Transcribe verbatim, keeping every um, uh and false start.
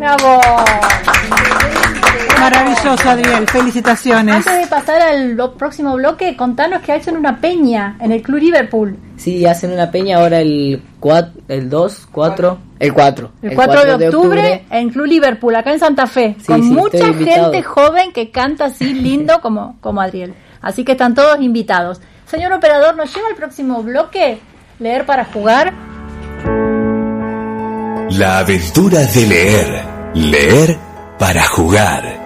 ¡Bravo! Maravilloso, Adriel, felicitaciones. Antes de pasar al blo- próximo bloque, contanos que hacen una peña en el Club Liverpool. Sí, hacen una peña ahora el cuatro, el dos, cuatro, el cuatro. El cuatro de octubre en Club Liverpool, acá en Santa Fe, Sí, con sí, mucha estoy invitado. gente joven que canta así lindo como, como Adriel. Así que están todos invitados. Señor operador, ¿nos lleva al próximo bloque? Leer para jugar. La aventura de leer. Leer para jugar.